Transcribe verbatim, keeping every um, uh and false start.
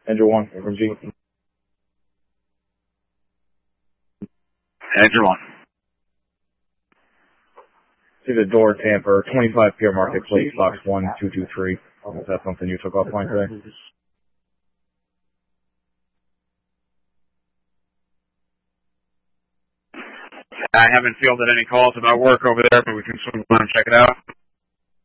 Andrew one from G. Andrew one. See the door tamper, twenty-five Pier Marketplace, box one two two three. Is that something you took offline today? I haven't fielded any calls about work over there, but we can swing by and check it out.